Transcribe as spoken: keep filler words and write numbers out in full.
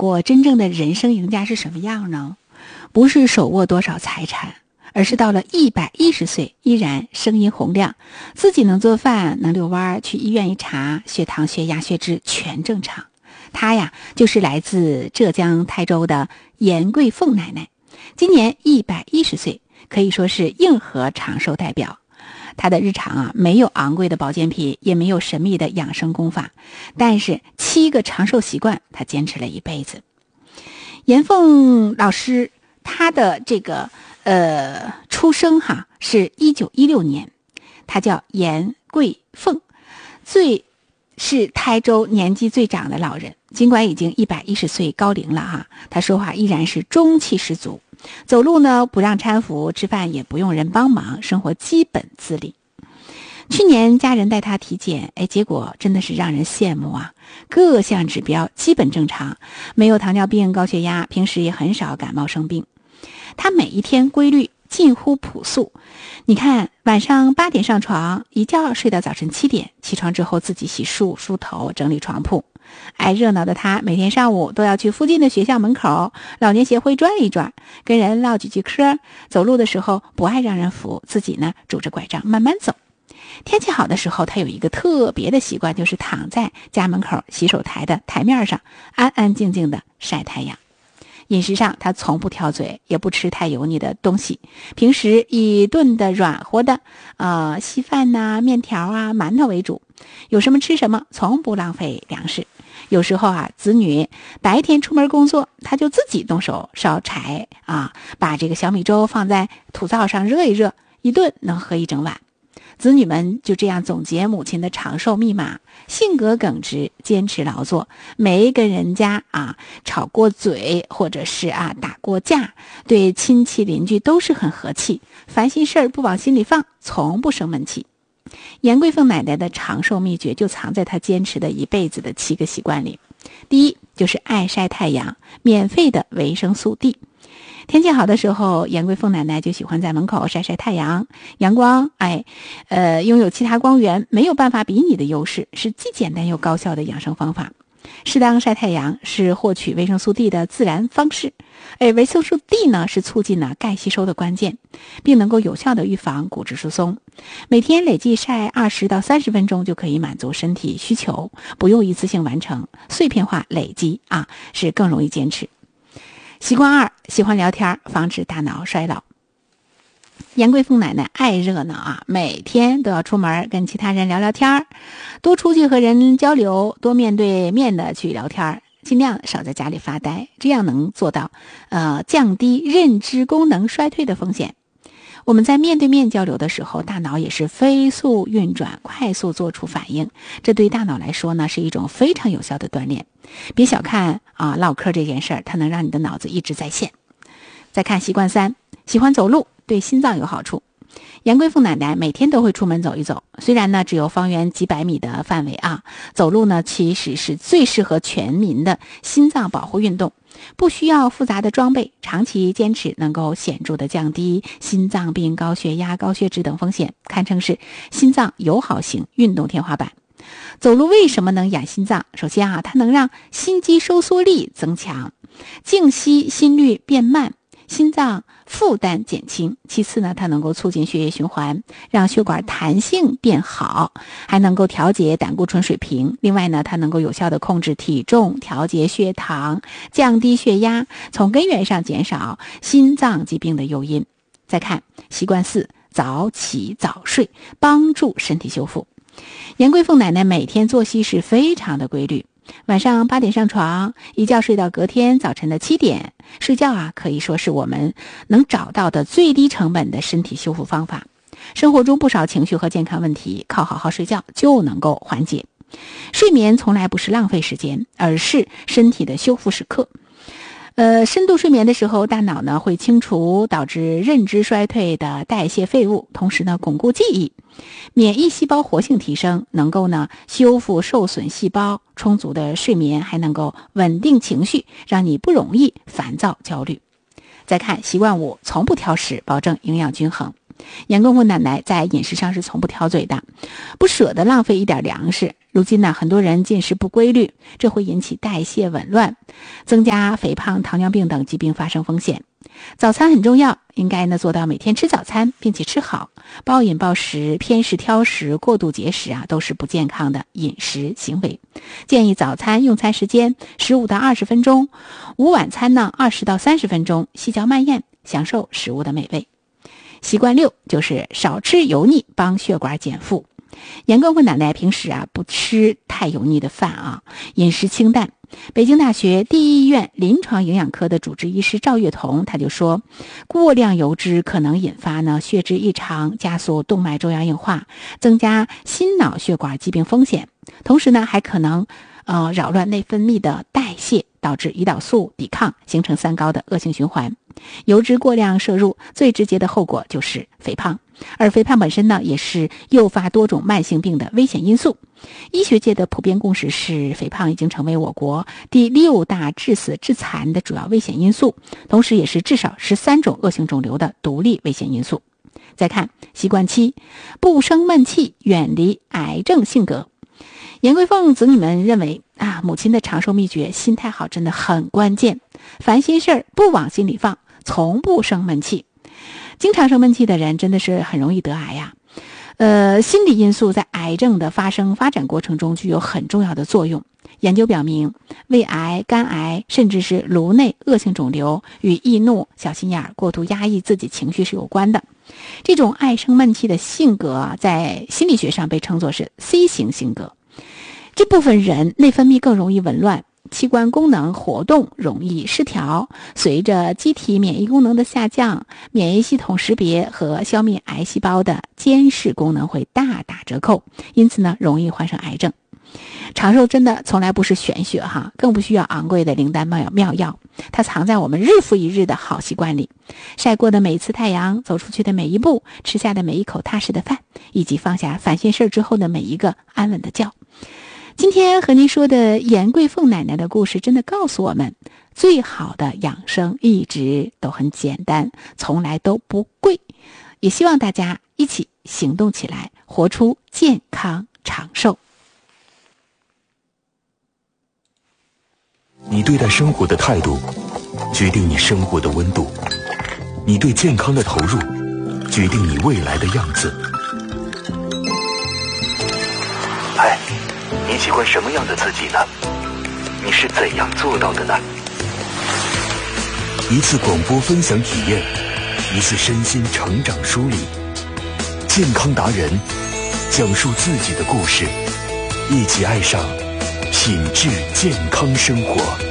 过真正的人生赢家是什么样呢？不是手握多少财产，而是到了一百一十岁依然声音洪亮，自己能做饭，能遛弯，去医院一查，血糖、血压、血脂全正常。她呀，就是来自浙江台州的严桂凤奶奶，今年一百一十岁，可以说是硬核长寿代表。她的日常啊，没有昂贵的保健品，也没有神秘的养生功法，但是七个长寿习惯，她坚持了一辈子。严凤老师，她的这个呃出生哈是一九一六年，她叫严桂凤，最是台州年纪最长的老人，尽管已经一百一十岁高龄了哈，她说话依然是中气十足。走路呢不让搀扶，吃饭也不用人帮忙，生活基本自理。去年家人带他体检，哎，结果真的是让人羡慕啊！各项指标基本正常，没有糖尿病、高血压，平时也很少感冒生病。他每一天规律近乎朴素，你看晚上八点上床，一觉睡到早晨七点，起床之后自己洗漱、梳头、整理床铺。爱热闹的他每天上午都要去附近的学校门口、老年协会转一转，跟人唠几句嗑。走路的时候不爱让人扶，自己呢拄着拐杖慢慢走。天气好的时候，他有一个特别的习惯，就是躺在家门口洗手台的台面上，安安静静的晒太阳。饮食上他从不挑嘴，也不吃太油腻的东西，平时以炖的软和的呃稀饭呐、面条啊、馒头为主，有什么吃什么，从不浪费粮食。有时候啊，子女白天出门工作，他就自己动手烧柴啊，把这个小米粥放在土灶上热一热，一顿能喝一整碗。子女们就这样总结母亲的长寿密码：性格耿直，坚持劳作，没跟人家啊吵过嘴，或者是啊打过架，对亲戚邻居都是很和气，烦心事儿不往心里放，从不生闷气。严桂凤奶奶的长寿秘诀就藏在她坚持的一辈子的七个习惯里。第一，就是爱晒太阳，免费的维生素 D。天气好的时候，严桂凤奶奶就喜欢在门口晒晒太阳。阳光，哎，呃，拥有其他光源没有办法比拟的优势，是既简单又高效的养生方法。适当晒太阳是获取维生素 D 的自然方式。哎，维生素 D 呢是促进了钙吸收的关键，并能够有效的预防骨质疏松。每天累计晒二十到三十分钟就可以满足身体需求，不用一次性完成，碎片化累积啊是更容易坚持。习惯二，喜欢聊天，防止大脑衰老。严桂凤奶奶爱热闹啊，每天都要出门跟其他人聊聊天，多出去和人交流，多面对面的去聊天，尽量少在家里发呆，这样能做到呃降低认知功能衰退的风险。我们在面对面交流的时候，大脑也是飞速运转，快速做出反应，这对大脑来说呢是一种非常有效的锻炼。别小看啊唠嗑这件事儿，它能让你的脑子一直在线。再看习惯三，喜欢走路，对心脏有好处。严桂凤奶奶每天都会出门走一走，虽然呢只有方圆几百米的范围啊，走路呢其实是最适合全民的心脏保护运动，不需要复杂的装备，长期坚持能够显著的降低心脏病、高血压、高血脂等风险，堪称是心脏友好型运动天花板。走路为什么能养心脏？首先啊，它能让心肌收缩力增强，静息心率变慢，心脏负担减轻。其次呢，它能够促进血液循环，让血管弹性变好，还能够调节胆固醇水平。另外呢，它能够有效的控制体重，调节血糖，降低血压，从根源上减少心脏疾病的诱因。再看习惯四，早起早睡，帮助身体修复。严桂凤奶奶每天作息是非常的规律，晚上八点上床，一觉睡到隔天早晨的七点。睡觉啊，可以说是我们能找到的最低成本的身体修复方法。生活中不少情绪和健康问题，靠好好睡觉就能够缓解。睡眠从来不是浪费时间，而是身体的修复时刻。呃，深度睡眠的时候，大脑呢会清除导致认知衰退的代谢废物，同时呢巩固记忆，免疫细胞活性提升，能够呢修复受损细胞。充足的睡眠还能够稳定情绪，让你不容易烦躁焦虑。再看习惯五，从不挑食，保证营养均衡。 严公公奶奶在饮食上是从不挑嘴的，不舍得浪费一点粮食。如今呢，很多人进食不规律，这会引起代谢紊乱，增加肥胖、糖尿病等疾病发生风险。早餐很重要，应该呢做到每天吃早餐，并且吃好。暴饮暴食、偏食挑食、过度节食啊，都是不健康的饮食行为。建议早餐用餐时间十五到二十分钟，午晚餐呢二十到三十分钟，细嚼慢咽，享受食物的美味。习惯六就是少吃油腻，帮血管减负。严公公奶奶平时啊不吃太油腻的饭啊，饮食清淡。北京大学第一医院临床营养科的主治医师赵月彤他就说，过量油脂可能引发呢血脂异常，加速动脉粥样硬化，增加心脑血管疾病风险，同时呢还可能呃扰乱内分泌的代谢，导致胰岛素抵抗，形成三高的恶性循环。油脂过量摄入最直接的后果就是肥胖，而肥胖本身呢也是诱发多种慢性病的危险因素。医学界的普遍共识是，肥胖已经成为我国第六大致死致残的主要危险因素，同时也是至少十三种恶性肿瘤的独立危险因素。再看习惯七，不生闷气，远离癌症性格。严桂凤子女们认为啊，母亲的长寿秘诀，心态好真的很关键。烦心事儿不往心里放，从不生闷气。经常生闷气的人真的是很容易得癌呀。呃，心理因素在癌症的发生发展过程中具有很重要的作用。研究表明，胃癌、肝癌甚至是颅内恶性肿瘤与易怒、小心眼、过度压抑自己情绪是有关的。这种爱生闷气的性格啊，在心理学上被称作是 C 型性格。这部分人内分泌更容易紊乱，器官功能活动容易失调，随着机体免疫功能的下降，免疫系统识别和消灭癌细胞的监视功能会大打折扣，因此呢，容易患上癌症。长寿真的从来不是玄学哈，更不需要昂贵的灵丹妙妙药，它藏在我们日复一日的好习惯里。晒过的每一次太阳，走出去的每一步，吃下的每一口踏实的饭，以及放下烦心事之后的每一个安稳的觉。今天和您说的严桂凤奶奶的故事，真的告诉我们，最好的养生一直都很简单，从来都不贵。也希望大家一起行动起来，活出健康长寿。 你对待生活的态度，决定你生活的温度；你对健康的投入，决定你未来的样子。哎，你喜欢什么样的自己呢？你是怎样做到的呢？一次广播分享体验，一次身心成长梳理，健康达人讲述自己的故事，一起爱上品质健康生活。